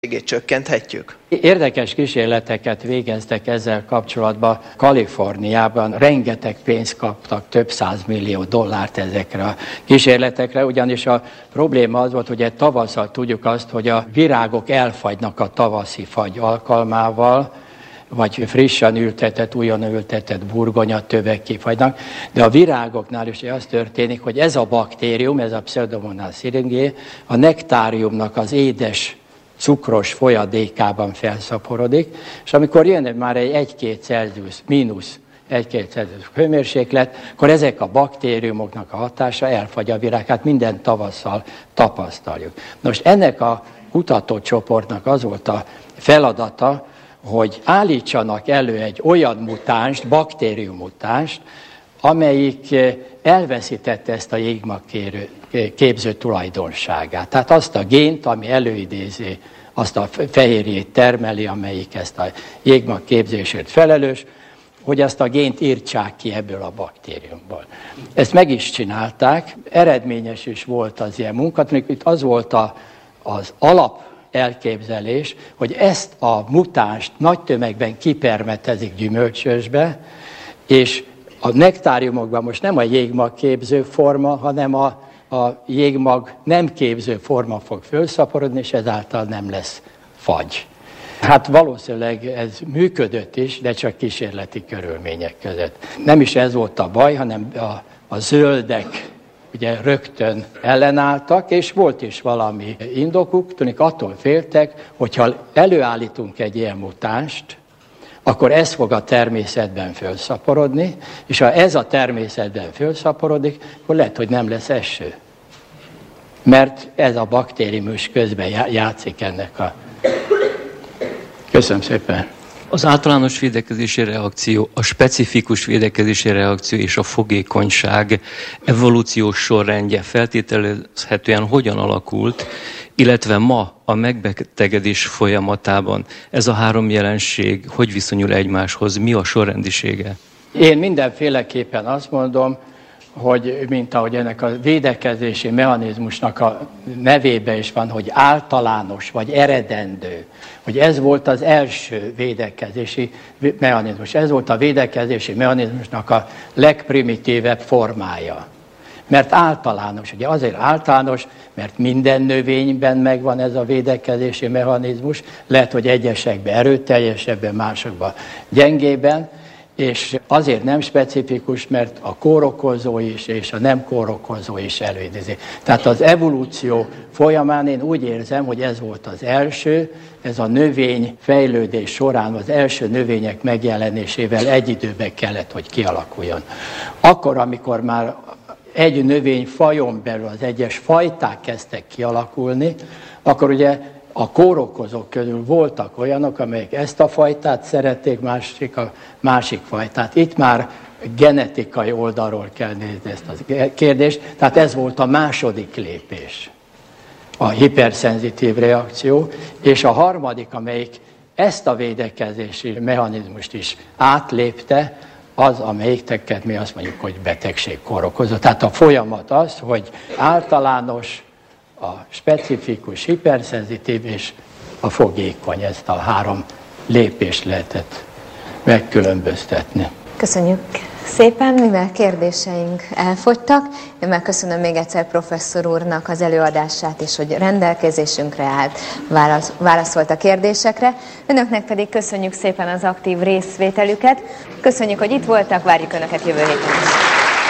csökkenthetjük? Érdekes kísérleteket végeztek ezzel kapcsolatban. Kaliforniában rengeteg pénzt kaptak, több $100 millió ezekre a kísérletekre, ugyanis a probléma az volt, hogy tavasszal tudjuk azt, hogy a virágok elfagynak a tavaszi fagy alkalmával, vagy frissen ültetett, újonnan ültetett burgonyatövek kifagynak, de a virágoknál is az történik, hogy ez a baktérium, ez a Pseudomonas syringae, a nektáriumnak az édes, cukros folyadékában felszaporodik, és amikor jön már egy 1-2 Celsius, mínusz 1-2 Celsius hőmérséklet, akkor ezek a baktériumoknak a hatása elfagy a virág. Hát minden tavasszal tapasztaljuk. Most ennek a kutatócsoportnak az volt a feladata, hogy állítsanak elő egy olyan mutánst, baktériummutást, amelyik elveszítette ezt a jégmag képző tulajdonságát. Tehát azt a gént, ami előidézi, azt a fehérjét termeli, amelyik ezt a jégmag képzésért felelős, hogy azt a gént írtsák ki ebből a baktériumból. Ezt meg is csinálták, eredményes is volt az ilyen munka, itt az volt az alap elképzelés, hogy ezt a mutást nagy tömegben kipermetezik gyümölcsösbe, és a nektáriumokban most nem a jégmag képző forma, hanem a jégmag nem képző forma fog fölszaporodni, és ezáltal nem lesz fagy. Hát valószínűleg ez működött is, de csak kísérleti körülmények között. Nem is ez volt a baj, hanem a zöldek ugye rögtön ellenálltak, és volt is valami indokuk, tűnik attól féltek, hogyha előállítunk egy ilyen mutást, akkor ez fog a természetben fölszaporodni, és ha ez a természetben fölszaporodik, akkor lehet, hogy nem lesz eső. Mert ez a baktérium is közben játszik ennek a... Köszönöm szépen! Az általános védekezési reakció, a specifikus védekezési reakció és a fogékonyság evolúciós sorrendje feltételezhetően hogyan alakult, illetve ma a megbetegedés folyamatában ez a három jelenség hogy viszonyul egymáshoz, mi a sorrendisége? Én mindenféleképpen azt mondom, hogy mint ahogy ennek a védekezési mechanizmusnak a nevébe is van, hogy általános vagy eredendő, hogy ez volt az első védekezési mechanizmus. Ez volt a védekezési mechanizmusnak a legprimitívebb formája. Mert általános, ugye azért általános, mert minden növényben megvan ez a védekezési mechanizmus, lehet, hogy egyesekben erőteljesebben, másokban gyengében, és azért nem specifikus, mert a kórokozó is és a nem kórokozó is előidézi. Tehát az evolúció folyamán én úgy érzem, hogy ez volt az első, ez a növény fejlődés során az első növények megjelenésével egy időben kellett, hogy kialakuljon. Akkor, amikor már egy növény fajon belül az egyes fajták kezdtek kialakulni, akkor ugye a kórokozók közül voltak olyanok, amelyek ezt a fajtát szerették, a másik fajtát. Itt már genetikai oldalról kell nézni ezt a kérdést, tehát ez volt a második lépés, a hiperszenzitív reakció, és a harmadik, amelyik ezt a védekezési mechanizmust is átlépte, az, amelyiket mi azt mondjuk, hogy betegség kórokozó. Tehát a folyamat az, hogy általános, a specifikus, hiperszenzitív és a fogékony, ezt a három lépést lehetett megkülönböztetni. Köszönjük szépen, mivel kérdéseink elfogytak. Én megköszönöm még egyszer professzor úrnak az előadását, és hogy rendelkezésünkre állt, válaszolt a kérdésekre. Önöknek pedig köszönjük szépen az aktív részvételüket. Köszönjük, hogy itt voltak, várjuk Önöket jövő héten is.